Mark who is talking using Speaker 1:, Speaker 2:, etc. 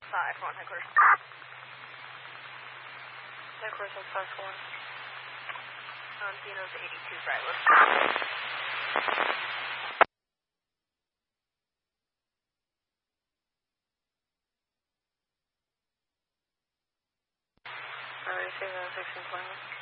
Speaker 1: Come on, headquarters. Headquarters on 5-1. Dino's 82's right, let's go. Alright, 16 plan.